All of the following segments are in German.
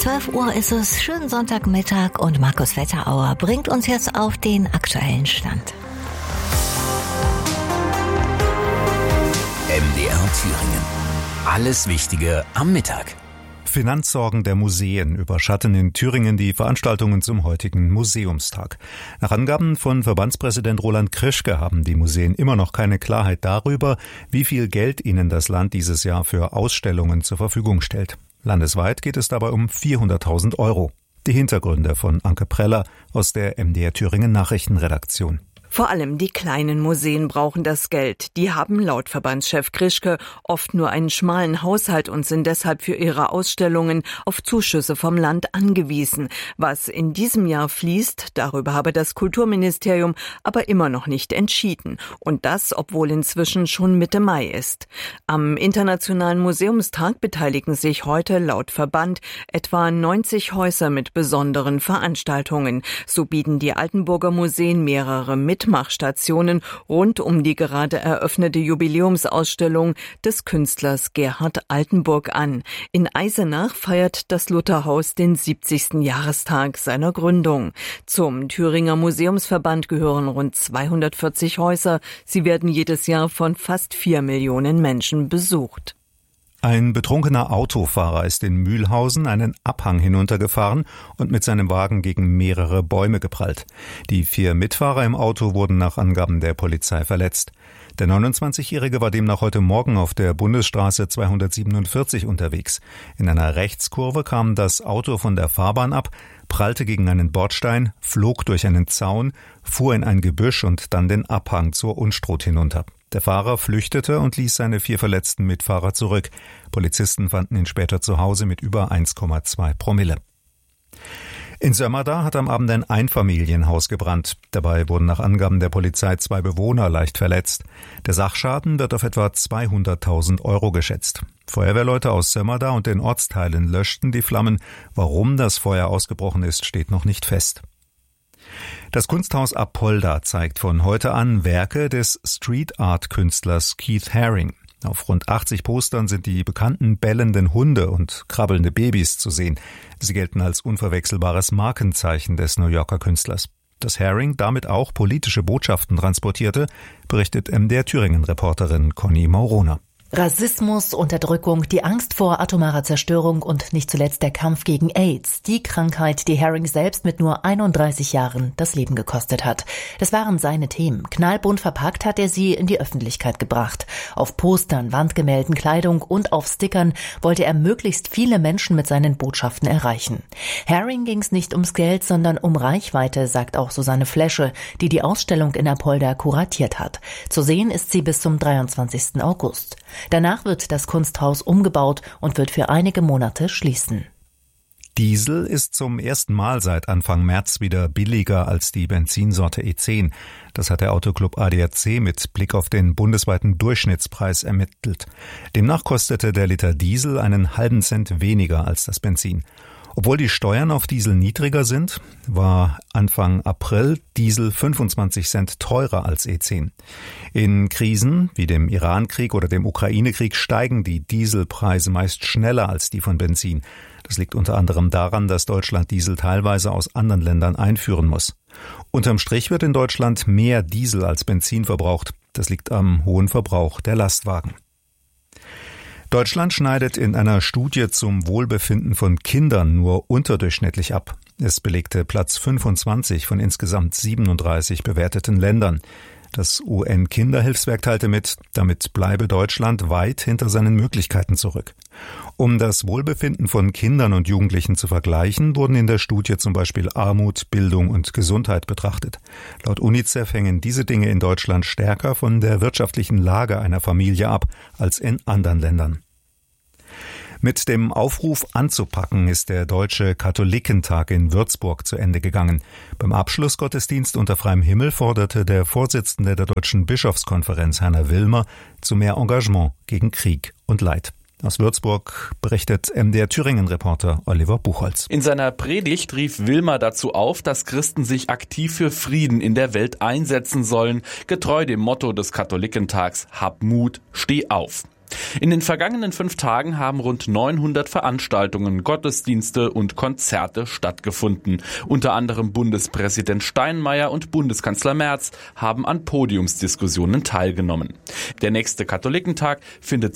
12 Uhr ist es, schönen Sonntagmittag und Markus Wetterauer bringt uns jetzt auf den aktuellen Stand. MDR Thüringen. Alles Wichtige am Mittag. Finanzsorgen der Museen überschatten in Thüringen die Veranstaltungen zum heutigen Museumstag. Nach Angaben von Verbandspräsident Roland Krischke haben die Museen immer noch keine Klarheit darüber, wie viel Geld ihnen das Land dieses Jahr für Ausstellungen zur Verfügung stellt. Landesweit geht es dabei um 400.000 €. Die Hintergründe von Anke Preller aus der MDR Thüringen Nachrichtenredaktion. Vor allem die kleinen Museen brauchen das Geld. Die haben laut Verbandschef Krischke oft nur einen schmalen Haushalt und sind deshalb für ihre Ausstellungen auf Zuschüsse vom Land angewiesen. Was in diesem Jahr fließt, darüber habe das Kulturministerium aber immer noch nicht entschieden. Und das, obwohl inzwischen schon Mitte Mai ist. Am Internationalen Museumstag beteiligen sich heute laut Verband etwa 90 Häuser mit besonderen Veranstaltungen. So bieten die Altenburger Museen mehrere Mitmachstationen rund um die gerade eröffnete Jubiläumsausstellung des Künstlers Gerhard Altenburg an. In Eisenach feiert das Lutherhaus den 70. Jahrestag seiner Gründung. Zum Thüringer Museumsverband gehören rund 240 Häuser. Sie werden jedes Jahr von fast 4 Millionen Menschen besucht. Ein betrunkener Autofahrer ist in Mühlhausen einen Abhang hinuntergefahren und mit seinem Wagen gegen mehrere Bäume geprallt. Die 4 Mitfahrer im Auto wurden nach Angaben der Polizei verletzt. Der 29-Jährige war demnach heute Morgen auf der Bundesstraße 247 unterwegs. In einer Rechtskurve kam das Auto von der Fahrbahn ab, prallte gegen einen Bordstein, flog durch einen Zaun, fuhr in ein Gebüsch und dann den Abhang zur Unstrut hinunter. Der Fahrer flüchtete und ließ seine 4 verletzten Mitfahrer zurück. Polizisten fanden ihn später zu Hause mit über 1,2 Promille. In Sömmerda hat am Abend ein Einfamilienhaus gebrannt. Dabei wurden nach Angaben der Polizei 2 Bewohner leicht verletzt. Der Sachschaden wird auf etwa 200.000 € geschätzt. Feuerwehrleute aus Sömmerda und den Ortsteilen löschten die Flammen. Warum das Feuer ausgebrochen ist, steht noch nicht fest. Das Kunsthaus Apolda zeigt von heute an Werke des Street-Art-Künstlers Keith Haring. Auf rund 80 Postern sind die bekannten bellenden Hunde und krabbelnde Babys zu sehen. Sie gelten als unverwechselbares Markenzeichen des New Yorker Künstlers. Dass Haring damit auch politische Botschaften transportierte, berichtet MDR Thüringen-Reporterin Conny Mauroner. Rassismus, Unterdrückung, die Angst vor atomarer Zerstörung und nicht zuletzt der Kampf gegen AIDS. Die Krankheit, die Haring selbst mit nur 31 Jahren das Leben gekostet hat. Das waren seine Themen. Knallbunt verpackt hat er sie in die Öffentlichkeit gebracht. Auf Postern, Wandgemälden, Kleidung und auf Stickern wollte er möglichst viele Menschen mit seinen Botschaften erreichen. Haring ging's nicht ums Geld, sondern um Reichweite, sagt auch Susanne Flesche, die die Ausstellung in Apolda kuratiert hat. Zu sehen ist sie bis zum 23. August. Danach wird das Kunsthaus umgebaut und wird für einige Monate schließen. Diesel ist zum ersten Mal seit Anfang März wieder billiger als die Benzinsorte E10. Das hat der Autoclub ADAC mit Blick auf den bundesweiten Durchschnittspreis ermittelt. Demnach kostete der Liter Diesel einen halben Cent weniger als das Benzin. Obwohl die Steuern auf Diesel niedriger sind, war Anfang April Diesel 25 Cent teurer als E10. In Krisen wie dem Iran-Krieg oder dem Ukraine-Krieg steigen die Dieselpreise meist schneller als die von Benzin. Das liegt unter anderem daran, dass Deutschland Diesel teilweise aus anderen Ländern einführen muss. Unterm Strich wird in Deutschland mehr Diesel als Benzin verbraucht. Das liegt am hohen Verbrauch der Lastwagen. Deutschland schneidet in einer Studie zum Wohlbefinden von Kindern nur unterdurchschnittlich ab. Es belegte Platz 25 von insgesamt 37 bewerteten Ländern. Das UN-Kinderhilfswerk teilte mit, damit bleibe Deutschland weit hinter seinen Möglichkeiten zurück. Um das Wohlbefinden von Kindern und Jugendlichen zu vergleichen, wurden in der Studie zum Beispiel Armut, Bildung und Gesundheit betrachtet. Laut UNICEF hängen diese Dinge in Deutschland stärker von der wirtschaftlichen Lage einer Familie ab als in anderen Ländern. Mit dem Aufruf anzupacken ist der Deutsche Katholikentag in Würzburg zu Ende gegangen. Beim Abschlussgottesdienst unter freiem Himmel forderte der Vorsitzende der Deutschen Bischofskonferenz, Heiner Wilmer, zu mehr Engagement gegen Krieg und Leid. Aus Würzburg berichtet MDR Thüringen-Reporter Oliver Buchholz. In seiner Predigt rief Wilmer dazu auf, dass Christen sich aktiv für Frieden in der Welt einsetzen sollen, getreu dem Motto des Katholikentags: Hab Mut, steh auf. In den vergangenen 5 Tagen haben rund 900 Veranstaltungen, Gottesdienste und Konzerte stattgefunden. Unter anderem Bundespräsident Steinmeier und Bundeskanzler Merz haben an Podiumsdiskussionen teilgenommen. Der nächste Katholikentag findet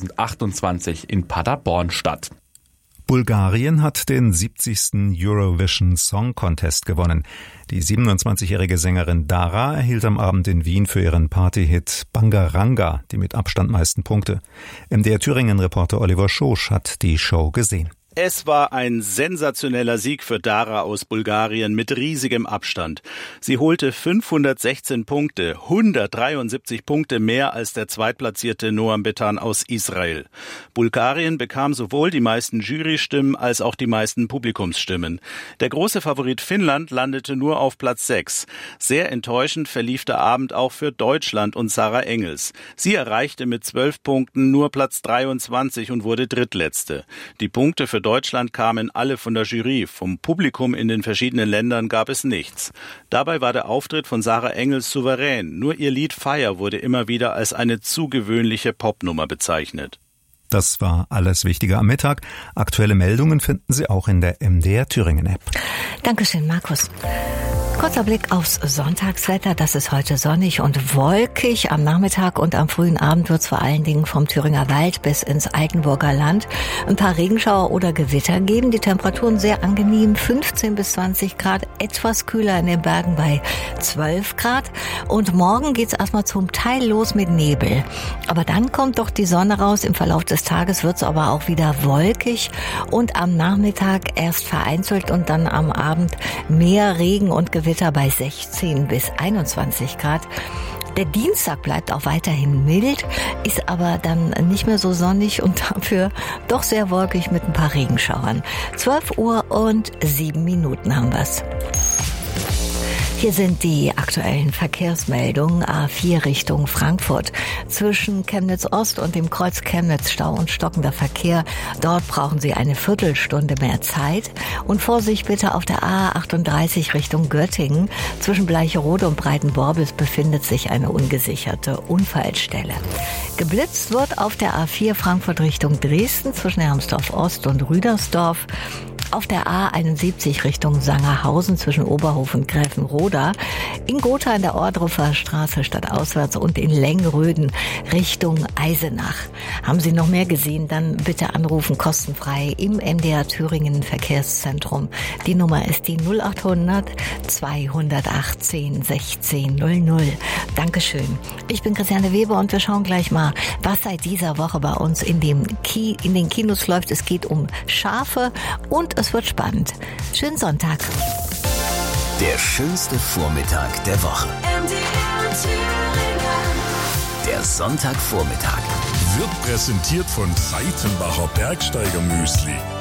2028 in Paderborn statt. Bulgarien hat den 70. Eurovision Song Contest gewonnen. Die 27-jährige Sängerin Dara erhielt am Abend in Wien für ihren Partyhit Bangaranga die mit Abstand meisten Punkte. MDR Thüringen-Reporter Oliver Schosch hat die Show gesehen. Es war ein sensationeller Sieg für Dara aus Bulgarien mit riesigem Abstand. Sie holte 516 Punkte, 173 Punkte mehr als der zweitplatzierte Noam Betan aus Israel. Bulgarien bekam sowohl die meisten Jurystimmen als auch die meisten Publikumsstimmen. Der große Favorit Finnland landete nur auf Platz 6. Sehr enttäuschend verlief der Abend auch für Deutschland und Sarah Engels. Sie erreichte mit 12 Punkten nur Platz 23 und wurde Drittletzte. Die Punkte für Deutschland kamen alle von der Jury. Vom Publikum in den verschiedenen Ländern gab es nichts. Dabei war der Auftritt von Sarah Engels souverän. Nur ihr Lied Fire wurde immer wieder als eine zu gewöhnliche Popnummer bezeichnet. Das war alles Wichtige am Mittag. Aktuelle Meldungen finden Sie auch in der MDR Thüringen App. Dankeschön, Markus. Kurzer Blick aufs Sonntagswetter. Das ist heute sonnig und wolkig. Am Nachmittag und am frühen Abend wird es vor allen Dingen vom Thüringer Wald bis ins Altenburger Land ein paar Regenschauer oder Gewitter geben. Die Temperaturen sehr angenehm, 15 bis 20 Grad, etwas kühler in den Bergen bei 12 Grad. Und morgen geht's erstmal zum Teil los mit Nebel. Aber dann kommt doch die Sonne raus. Im Verlauf des Tages wird's aber auch wieder wolkig und am Nachmittag erst vereinzelt und dann am Abend mehr Regen und Gewitter bei 16 bis 21 Grad. Der Dienstag bleibt auch weiterhin mild, ist aber dann nicht mehr so sonnig und dafür doch sehr wolkig mit ein paar Regenschauern. 12 Uhr und 7 Minuten haben wir's. Hier sind die aktuellen Verkehrsmeldungen. A4 Richtung Frankfurt. Zwischen Chemnitz Ost und dem Kreuz Chemnitz Stau und stockender Verkehr. Dort brauchen Sie eine Viertelstunde mehr Zeit. Und Vorsicht bitte auf der A38 Richtung Göttingen. Zwischen Bleicherode und Breitenborbis befindet sich eine ungesicherte Unfallstelle. Geblitzt wird auf der A4 Frankfurt Richtung Dresden zwischen Hermsdorf Ost und Rüdersdorf. Auf der A71 Richtung Sangerhausen zwischen Oberhof und Gräfenroda, in Gotha an der Ohrdruffer Straße stadtauswärts und in Lengröden Richtung Eisenach. Haben Sie noch mehr gesehen, dann bitte anrufen, kostenfrei im MDR Thüringen Verkehrszentrum. Die Nummer ist die 0800 218 1600. Dankeschön. Ich bin Christiane Weber und wir schauen gleich mal, was seit dieser Woche bei uns in den Kinos läuft. Es geht um Schafe und es wird spannend. Schönen Sonntag. Der schönste Vormittag der Woche. Der Sonntagvormittag. Wird präsentiert von Breitenbacher Bergsteiger Müsli.